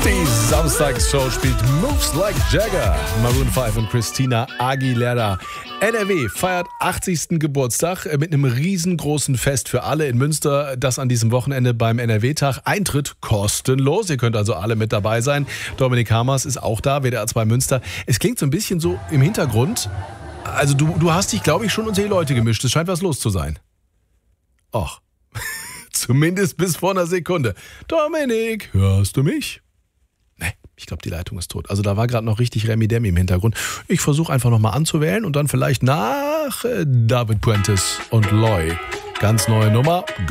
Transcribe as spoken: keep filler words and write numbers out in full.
Die Samstagsshow spielt Moves Like Jagger. Maroon fünf und Christina Aguilera. N R W feiert achtzigsten Geburtstag mit einem riesengroßen Fest für alle in Münster. Das an diesem Wochenende beim N R W-Tag. Eintritt kostenlos. Ihr könnt also alle mit dabei sein. Dominik Hamers ist auch da, W D R zwei Münster. Es klingt so ein bisschen so im Hintergrund. Also du, du hast dich, glaube ich, schon unter die Leute gemischt. Es scheint was los zu sein. Och. Zumindest bis vor einer Sekunde. Dominik, hörst du mich? Nee, ich glaube, die Leitung ist tot. Also da war gerade noch richtig Remi-Demi im Hintergrund. Ich versuche einfach nochmal anzuwählen und dann vielleicht nach äh, David Puentes und Loy. Ganz neue Nummer.